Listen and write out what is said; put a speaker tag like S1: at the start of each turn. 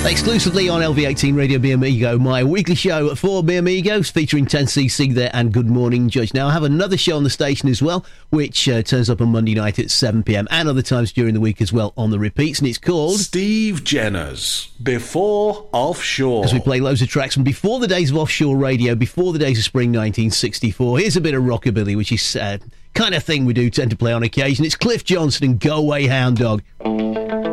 S1: Exclusively on LV18 Radio B Amigo, my weekly show for B Amigos, featuring 10cc there and Good Morning Judge. Now, I have another show on the station as well, which turns up on Monday night at 7pm and other times during the week as well on the repeats, and it's called
S2: Steve Jenner's Before Offshore.
S1: As we play loads of tracks from before the days of offshore radio, before the days of spring 1964. Here's a bit of rockabilly, which is kind of thing we do tend to play on occasion. It's Cliff Johnson and Go Away Hound Dog.